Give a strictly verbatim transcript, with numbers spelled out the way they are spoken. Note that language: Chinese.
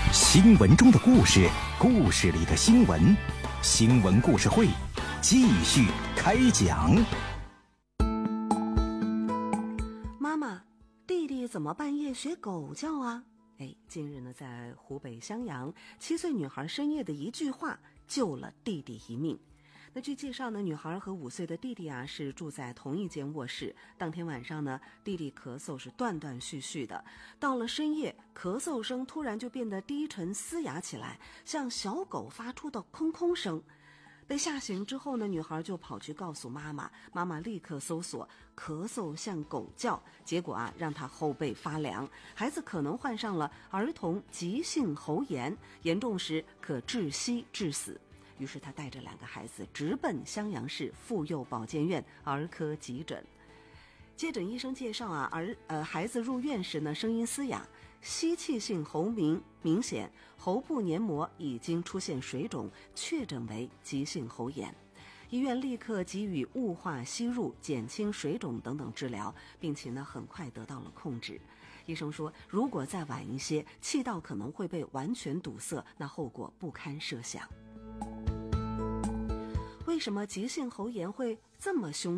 新闻中的故事，故事里的新闻，新闻故事会继续开讲。 妈妈，弟弟怎么半夜学狗叫啊？哎，近日呢，在湖北襄阳，七岁女孩深夜的一句话救了弟弟一命。那据介绍呢，女孩和五岁的弟弟啊是住在同一间卧室。当天晚上呢，弟弟咳嗽是断断续续的，到了深夜，咳嗽声突然就变得低沉嘶哑起来，像小狗发出的空空声。被吓醒之后呢，女孩就跑去告诉妈妈，妈妈立刻搜索咳嗽像狗叫，结果啊让她后背发凉，孩子可能患上了儿童急性喉炎，严重时可窒息致死。于是他带着两个孩子直奔襄阳市妇幼保健院儿科急诊。接诊医生介绍啊，儿呃孩子入院时呢，声音嘶哑，吸气性喉鸣明显，喉部黏膜已经出现水肿，确诊为急性喉炎。医院立刻给予雾化吸入、减轻水肿等等治疗，病情呢很快得到了控制。医生说，如果再晚一些，气道可能会被完全堵塞，那后果不堪设想。为什么急性喉炎会这么凶